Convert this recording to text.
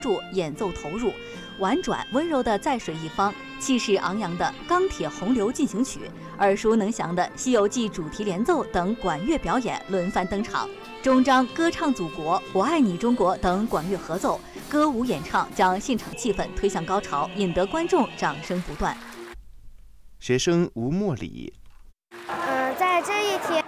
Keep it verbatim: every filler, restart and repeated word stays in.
注演奏投入，婉转温柔的在水一方，气势昂扬的《钢铁洪流进行曲》，耳熟能详的《西游记》主题联奏等管乐表演轮番登场。终章歌唱祖国、我爱你中国等管乐合奏，歌舞演唱将现场气氛推向高潮，引得观众掌声不断。 学生吴莫礼。 嗯，在这一天